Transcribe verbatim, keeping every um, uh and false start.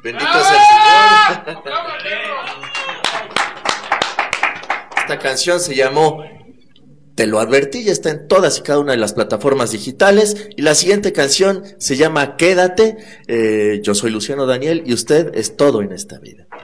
Bendito sea el Señor. Esta canción se llamó Te lo advertí, ya está en todas y cada una de las plataformas digitales. Y la siguiente canción se llama Quédate. Eh, yo soy Luciano Daniel y usted es todo en esta vida.